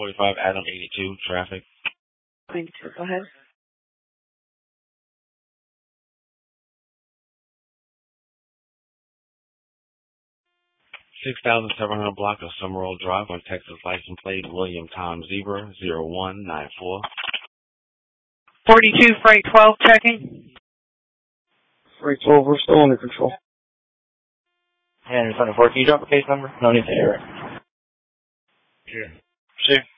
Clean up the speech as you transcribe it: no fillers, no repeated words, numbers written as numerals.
45 Adam 82, traffic. Thank you. Go ahead. 6,700 block of Summerall Drive on Texas license plate William Tom Zebra 0194. 42 Freight 12 checking. Freight 12, we're still under control. And 24, can you drop a case number? No need to hear it. Here. Sure.